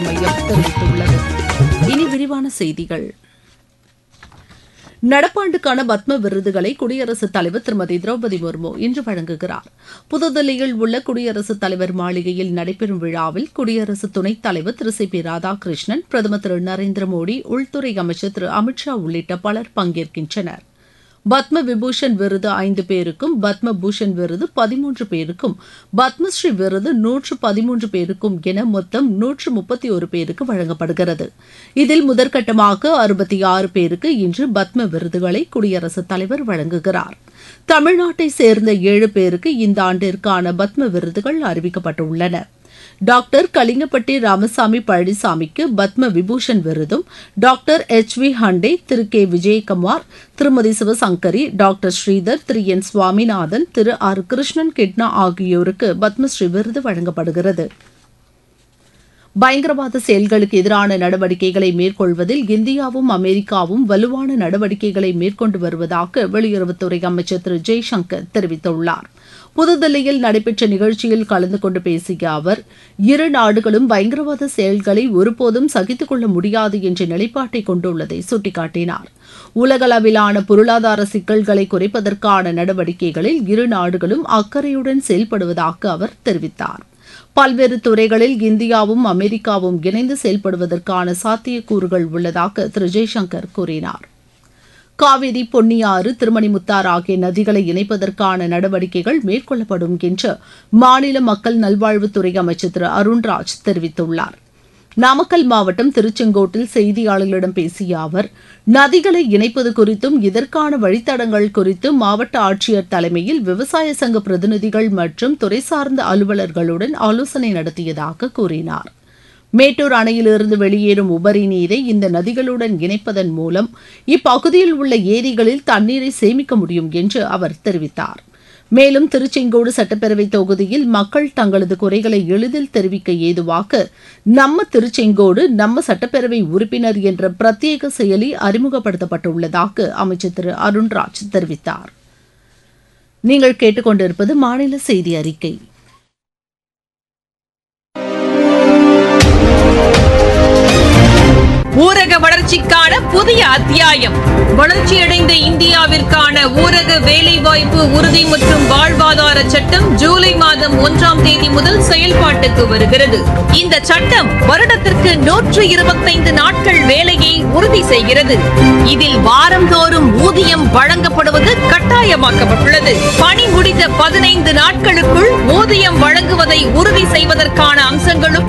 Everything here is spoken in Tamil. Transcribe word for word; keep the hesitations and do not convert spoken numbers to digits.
மையம் தெரிவித்துள்ளது. இனி விரிவான செய்திகள். நடப்பாண்டுக்கான பத்ம விருதுகளை குடியரசுத் தலைவர் திருமதி திரௌபதி முர்மு இன்று வழங்குகிறார். புதுதில்லியில் உள்ள குடியரசுத் தலைவர் மாளிகையில் நடைபெறும் விழாவில் குடியரசு துணைத் தலைவர் திரு சி பி ராதாகிருஷ்ணன், பிரதமர் திரு நரேந்திர மோடி, உள்துறை அமைச்சர் திரு அமித் ஷா உள்ளிட்ட பலர் பங்கேற்கின்றனர். பத்ம விபூஷன் விருது ஐந்து பேருக்கும், பத்ம பூஷன் விருது பதிமூன்று பேருக்கும், பத்மஸ்ரீ விருது நூற்று பதிமூன்று பேருக்கும் என மொத்தம் நூற்று முப்பத்தி ஒரு பேருக்கு வழங்கப்படுகிறது. இதில் முதற்கட்டமாக அறுபத்தி ஆறு பேருக்கு இன்று பத்ம விருதுகளை குடியரசுத் தலைவர் வழங்குகிறார். தமிழ்நாட்டை சேர்ந்த ஏழு பேருக்கு இந்த ஆண்டிற்கான பத்ம விருதுகள் அறிவிக்கப்பட்டுள்ளன. டாக்டர் கலிங்கப்பட்டி ராமசாமி பழனிசாமிக்கு பத்ம விபூஷன் விருதும், doctor H we Hande, Thiru K Vijayakumar, திருமதி சிவசங்கரி, டாக்டர் ஸ்ரீதர், திரு என் சுவாமிநாதன், திரு ஆர் கிருஷ்ணன் கிட்னா ஆகியோருக்கு பத்மஸ்ரீ விருது வழங்கப்படுகிறது. பயங்கரவாத செயல்களுக்கு எதிரான நடவடிக்கைகளை மேற்கொள்வதில் இந்தியாவும் அமெரிக்காவும் வலுவான நடவடிக்கைகளை மேற்கொண்டு வருவதாக வெளியுறவுத்துறை அமைச்சர் திரு ஜெய்சங்கர் தெரிவித்துள்ளார். புதுதில்லியில் நடைபெற்ற நிகழ்ச்சியில் கலந்து கொண்டு பேசிய அவர், இரு நாடுகளும் பயங்கரவாத செயல்களை ஒருபோதும் சகித்துக் கொள்ள முடியாது என்ற நிலைப்பாட்டை கொண்டுள்ளதை சுட்டிக்காட்டினார். உலகளவிலான பொருளாதார சிக்கல்களை குறைப்பதற்கான நடவடிக்கைகளில் இரு நாடுகளும் அக்கறையுடன் செயல்படுவதாக அவர் தெரிவித்தார். பல்வேறு துறைகளில் இந்தியாவும் அமெரிக்காவும் இணைந்து செயல்படுவதற்கான சாத்தியக்கூறுகள் உள்ளதாக திரு ஜெய்சங்கர் கூறினார். காவிரி, பொன்னியாறு, திருமணிமுத்தாறு ஆகிய நதிகளை இணைப்பதற்கான நடவடிக்கைகள் மேற்கொள்ளப்படும் என்று மாநில மக்கள் நல்வாழ்வுத்துறை அமைச்சர் திரு அருண்ராஜ் தெரிவித்துள்ளார். நாமக்கல் மாவட்டம் திருச்செங்கோட்டில் செய்தியாளர்களிடம் பேசிய அவர், நதிகளை இணைப்பது குறித்தும் இதற்கான வழித்தடங்கள் குறித்தும் மாவட்ட ஆட்சியர் தலைமையில் விவசாய சங்க பிரதிநிதிகள் மற்றும் துறை சார்ந்த அலுவலர்களுடன் ஆலோசனை நடத்தியதாக கூறினார். மேட்டூர் அணையிலிருந்து வெளியேறும் உபரி நீரை இந்த நதிகளுடன் இணைப்பதன் மூலம் இப்பகுதியில் உள்ள ஏரிகளில் தண்ணீரை சேமிக்க முடியும் என்று அவர் தெரிவித்தார். மேலும் திருச்செங்கோடு சட்டப்பேரவை தொகுதியில் மக்கள் தங்களது குறைகளை எளிதில் தெரிவிக்க ஏதுவாக நம்ம திருச்செங்கோடு நம்ம சட்டப்பேரவை உறுப்பினர் என்ற பிரத்யேக செயலி அறிமுகப்படுத்தப்பட்டுள்ளதாக அமைச்சர் திரு அருண்ராஜ் தெரிவித்தார். நீங்கள் கேட்டுக்கொண்டிருப்பது மாநில செய்தி அறிக்கை. ஊரக வளர்ச்சிக்கான புதிய அத்தியாயம். வளர்ச்சியடைந்த இந்தியாவிற்கான ஊரக வேலைவாய்ப்பு உறுதி மற்றும் வாழ்வாதார சட்டம் ஜூலை மாதம் ஒன்றாம் தேதி முதல் செயல்பாட்டுக்கு வருகிறது. இந்த சட்டம் வருடத்திற்கு நூற்று இருபத்தைந்து நாட்கள் வேலையை உறுதி செய்கிறது. இதில் வாரந்தோறும் ஊதியம் வழங்கப்படுவது கட்டாயமாக்கப்பட்டுள்ளது. பணி முடிந்த பதினைந்து நாட்களுக்குள் ஊதியம் வழங்குவதை உறுதி செய்வதற்கான அம்சங்களும்